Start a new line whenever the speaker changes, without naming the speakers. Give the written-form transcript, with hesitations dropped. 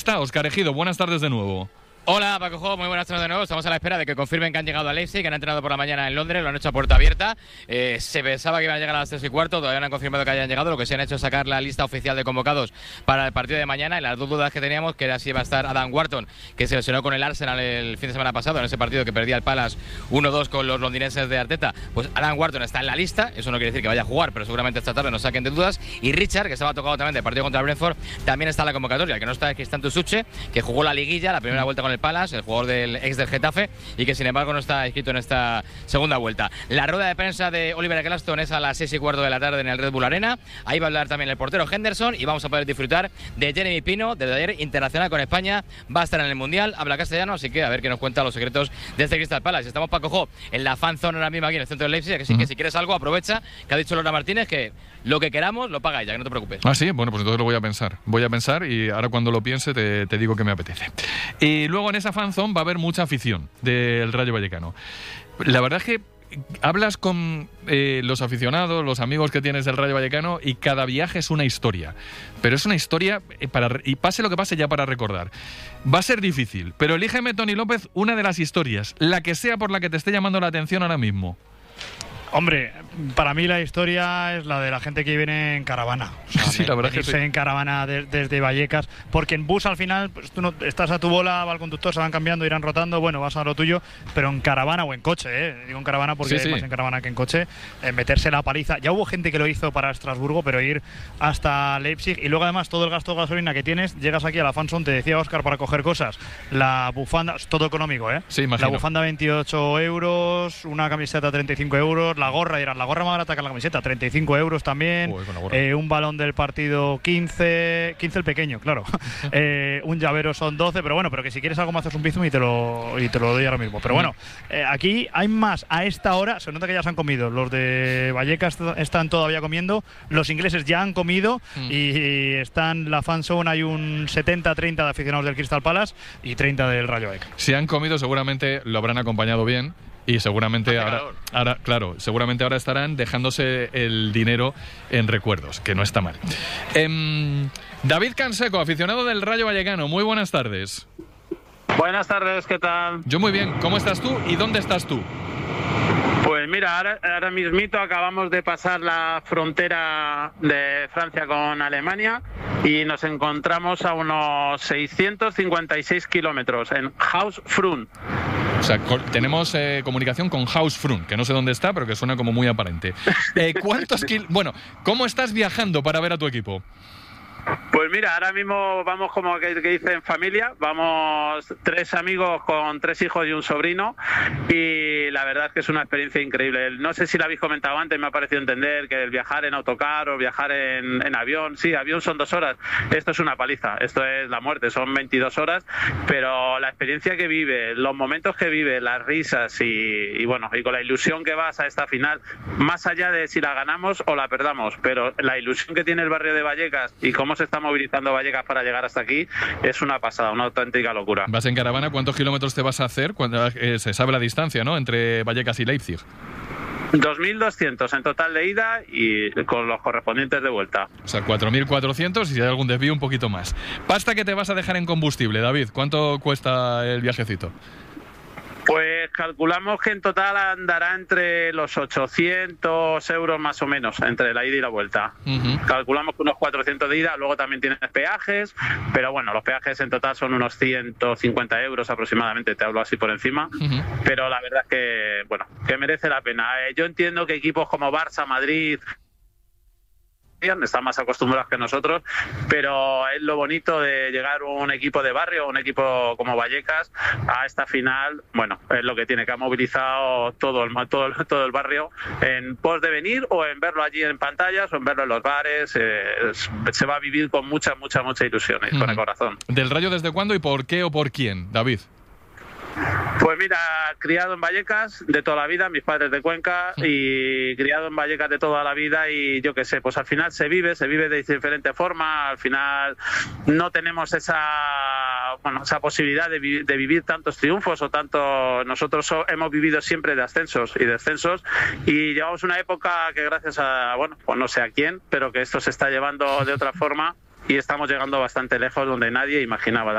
está Óscar Ejido? Buenas tardes de nuevo.
Hola Paco, muy buenas tardes de nuevo. Estamos a la espera de que confirmen que han llegado a Leipzig, que han entrenado por la mañana en Londres, lo han hecho a puerta abierta. Se pensaba que iban a llegar a las 3:15, todavía no han confirmado que hayan llegado. Lo que se han hecho es sacar la lista oficial de convocados para el partido de mañana. Y las dos dudas que teníamos, que era si iba a estar Adam Wharton, que se lesionó con el Arsenal el fin de semana pasado, en ese partido que perdía el Palace 1-2 con los londinenses de Arteta. Pues Adam Wharton está en la lista, eso no quiere decir que vaya a jugar, pero seguramente esta tarde nos saquen de dudas. Y Richard, que estaba tocado también del partido contra el Brentford, también está en la convocatoria. El que no está es Cristian Tusuche, que jugó la liguilla, la primera vuelta con el Palace, el jugador del ex del Getafe, y que sin embargo no está inscrito en esta segunda vuelta. La rueda de prensa de Oliver Glaston es a las 6:15 de la tarde en el Red Bull Arena. Ahí va a hablar también el portero Henderson y vamos a poder disfrutar de Jeremy Pino, desde ayer internacional con España, va a estar en el Mundial, habla castellano, así que a ver qué nos cuenta los secretos de este Crystal Palace. Estamos, Paco Jo, en la fan zone ahora mismo aquí en el centro de Leipzig, que si quieres algo aprovecha, que ha dicho Laura Martínez que lo que queramos lo paga ella, que no te preocupes.
Ah, sí, bueno, pues entonces lo voy a pensar y ahora cuando lo piense te digo que me apetece. Y luego en esa fan zone va a haber mucha afición del Rayo Vallecano. La verdad es que hablas con los aficionados, los amigos que tienes del Rayo Vallecano, y cada viaje es una historia. Pero es una historia, y pase lo que pase, ya para recordar. Va a ser difícil, pero elígeme, Tony López, una de las historias, la que sea por la que te esté llamando la atención ahora mismo.
Hombre, para mí la historia es la de la gente que viene en caravana. O sea,
sí, la verdad es que sí.
En caravana desde Vallecas, porque en bus al final pues, tú no estás a tu bola, va el conductor, se van cambiando, irán rotando, bueno, vas a lo tuyo, pero en caravana o en coche, digo en caravana porque hay más en caravana que en coche, meterse la paliza. Ya hubo gente que lo hizo para Estrasburgo, pero ir hasta Leipzig y luego además todo el gasto de gasolina que tienes, llegas aquí a la Fanzone, te decía Óscar, para coger cosas, la bufanda, es todo económico,
Sí, imagino.
La bufanda 28 euros, una camiseta 35 euros, la gorra más barata que la camiseta, 35 euros también. Un balón del partido 15 el pequeño, claro. Un llavero son 12, pero bueno, pero que si quieres algo más haces un bizum y te lo doy ahora mismo. Pero bueno, aquí hay más a esta hora, se nota que ya se han comido. Los de Vallecas están todavía comiendo, los ingleses ya han comido y están la fanzone, hay un 70-30 de aficionados del Crystal Palace y 30 del Rayo Vallecano.
Si han comido seguramente lo habrán acompañado bien. Y seguramente seguramente ahora estarán dejándose el dinero en recuerdos, que no está mal. David Canseco, aficionado del Rayo Vallecano, muy buenas tardes.
Buenas tardes, ¿qué tal?
Yo muy bien, ¿cómo estás tú y dónde estás tú?
Pues mira, ahora mismito acabamos de pasar la frontera de Francia con Alemania y nos encontramos a unos 656 kilómetros en Hausfrun.
O sea, tenemos comunicación con Hausfrun, que no sé dónde está, pero que suena como muy aparente. Bueno, ¿cómo estás viajando para ver a tu equipo?
Pues mira, ahora mismo vamos como que dice en familia, vamos 3 amigos con 3 hijos y un sobrino y la verdad es que es una experiencia increíble. No sé si lo habéis comentado antes, me ha parecido entender que el viajar en autocar o viajar en avión, sí, avión son 2 horas, esto es una paliza, esto es la muerte, son 22 horas, pero la experiencia que vive, los momentos que vive, las risas y bueno, y con la ilusión que vas a esta final, más allá de si la ganamos o la perdamos, pero la ilusión que tiene el barrio de Vallecas y cómo se está movilizando Vallecas para llegar hasta aquí es una pasada, una auténtica locura.
¿Vas en caravana? ¿Cuántos kilómetros te vas a hacer? Cuando se sabe la distancia, ¿no?, entre Vallecas y Leipzig.
2.200 en total de ida y con los correspondientes de vuelta.
O sea, 4.400 y si hay algún desvío un poquito más. Pasta que te vas a dejar en combustible, David. ¿Cuánto cuesta el viajecito?
Pues calculamos que en total andará entre los 800 euros más o menos, entre la ida y la vuelta. Calculamos que unos 400 de ida, luego también tienes peajes, pero bueno, los peajes en total son unos 150 euros aproximadamente, te hablo así por encima, pero la verdad es que, bueno, que merece la pena. Yo entiendo que equipos como Barça, Madrid están más acostumbrados que nosotros, pero es lo bonito de llegar un equipo de barrio, un equipo como Vallecas a esta final. Bueno, es lo que tiene, que ha movilizado todo el barrio en pos de venir o en verlo allí en pantallas o en verlo en los bares. Se va a vivir con mucha ilusión y con el corazón.
¿Del Rayo desde cuándo y por qué o por quién, David?
Pues mira, criado en Vallecas de toda la vida, mis padres de Cuenca, y criado en Vallecas de toda la vida, y yo qué sé, pues al final se vive de diferente forma. Al final no tenemos esa posibilidad de vivir tantos triunfos o tanto. Nosotros hemos vivido siempre de ascensos y descensos, y llevamos una época que gracias a, pues no sé a quién, pero que esto se está llevando de otra forma y estamos llegando bastante lejos donde nadie imaginaba.